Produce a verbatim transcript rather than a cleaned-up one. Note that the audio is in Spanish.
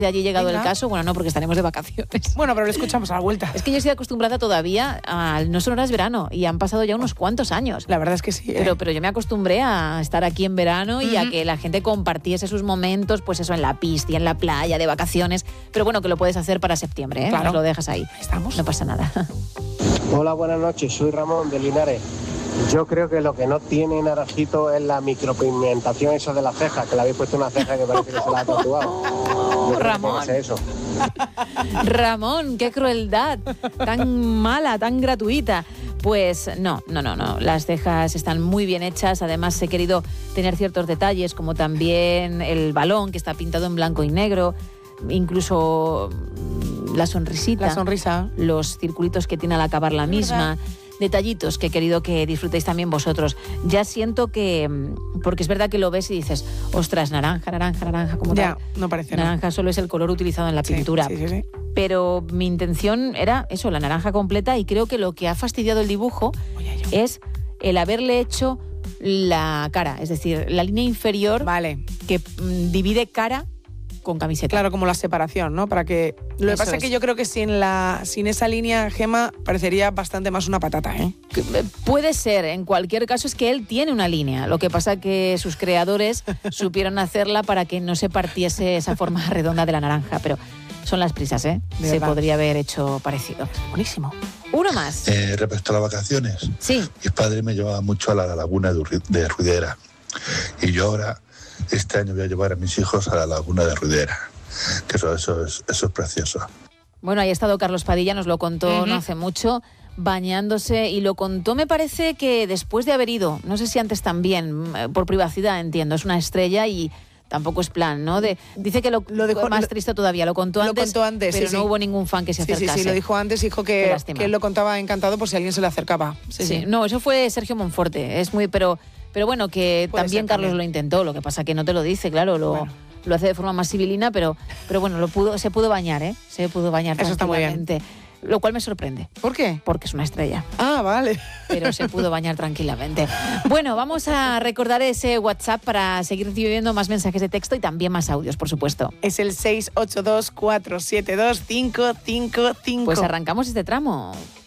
de allí llegado Venga. el caso. Bueno, no, porque estaremos de vacaciones. Bueno, pero lo escuchamos a la vuelta. Es que yo estoy acostumbrada todavía a no son horas verano y han pasado ya unos cuantos años. La verdad es que sí. ¿eh? Pero, pero yo me acostumbré a estar aquí en verano y Ujú. a que la gente compartiese sus momentos, pues eso, en la pista, en la playa, de vacaciones. Pero bueno, que lo puedes hacer para septiembre, ¿eh? Claro. Nos lo dejas ahí. Ahí estamos. No pasa nada. Hola, buenas noches, soy Ramón de Linares. Yo creo que lo que no tiene Naranjito es la micropigmentación esa de la ceja, que le habéis puesto una ceja que parece que se la ha tatuado. Yo creo que Ramón. puede ser eso. Ramón, qué crueldad, tan mala, tan gratuita. Pues no, no, no, no. Las cejas están muy bien hechas. Además, he querido tener ciertos detalles, como también el balón, que está pintado en blanco y negro, incluso la sonrisita, La sonrisa. los circulitos que tiene al acabar la misma. Detallitos que he querido que disfrutéis también vosotros. Ya siento que, porque es verdad que lo ves y dices, ostras, naranja, naranja, naranja, como Ya, tal. no parece nada. Naranja solo es el color utilizado en la Sí, pintura. Sí, sí, sí. Pero mi intención era eso, la naranja completa, y creo que lo que ha fastidiado el dibujo Oye, yo. es el haberle hecho la cara, es decir, la línea inferior Vale. que mm, divide cara con camiseta. Claro, como la separación, ¿no? Para que. Lo que Eso pasa es que es. yo creo que sin la, sin esa línea, Gema, parecería bastante más una patata, ¿eh? Que, eh, Puede ser, en cualquier caso es que él tiene una línea, lo que pasa que sus creadores supieron hacerla para que no se partiese esa forma redonda de la naranja, pero son las prisas, ¿eh? De Se verdad. podría haber hecho parecido. Buenísimo. Uno más. Eh, respecto a las vacaciones, Sí. mis padres me llevaban mucho a la laguna de, Urri- de Ruidera. Y yo ahora, este año, voy a llevar a mis hijos a la laguna de Ruidera. Que eso, eso, es, eso es precioso. Bueno, ahí ha estado Carlos Padilla, nos lo contó Ujú. no hace mucho, bañándose, y lo contó, me parece que después de haber ido, no sé si antes también, eh, por privacidad, entiendo, es una estrella y tampoco es plan, ¿no? De, dice que lo, Lo dejó- fue más lo- triste todavía, lo contó lo antes, contó antes, pero sí, no sí. hubo ningún fan que se Sí, sí, acercase. sí, lo dijo antes, dijo Qué que, lástima. que él lo contaba encantado por si alguien se le acercaba. Sí, Sí, sí. no, eso fue Sergio Monforte, es muy, pero, pero bueno, que Puede también ser, Carlos también. lo intentó, lo que pasa que no te lo dice, claro, lo, Bueno. lo hace de forma más civilina, pero, pero bueno, lo pudo, se pudo bañar, ¿eh? Se pudo bañar Eso está muy bien. tranquilamente, lo cual me sorprende, ¿Por qué? porque es una estrella. Ah, vale. Pero se pudo bañar tranquilamente. Bueno, vamos a recordar ese WhatsApp para seguir recibiendo más mensajes de texto y también más audios, por supuesto. Es el seis ocho dos, cuatro siete dos, cinco cinco cinco. Pues arrancamos este tramo.